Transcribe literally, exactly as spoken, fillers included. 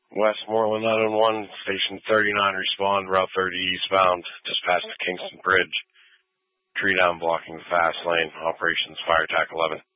Westmoreland nine one one, Station thirty-nine, respond, Route thirty eastbound, just past the Kingston Bridge. Tree down blocking the fast lane, operations fire tac eleven.